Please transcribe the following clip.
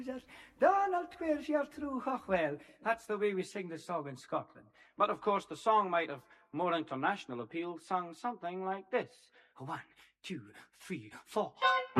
Donald Tweers, you're true, well. That's the way we sing the song in Scotland. But of course, the song might have more international appeal, sung something like this. 1, 2, 3, 4.